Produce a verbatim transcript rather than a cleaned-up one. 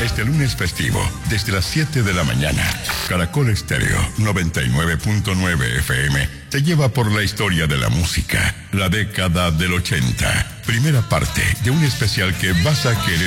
Este lunes festivo, desde las siete de la mañana, Caracol Estéreo noventa y nueve punto nueve F M te lleva por la historia de la música, la década del ochenta. Primera parte de un especial que vas a querer